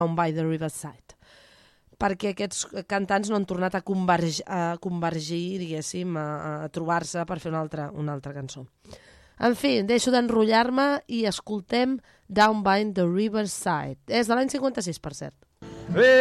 Down by the Riverside, perquè aquests cantants no han tornat a convergir, diguéssim, a trobar-se per fer una altra cançó. En fi, deixo d'enrotllar-me i escoltem Down by the Riverside. És de l'any 56, per cert.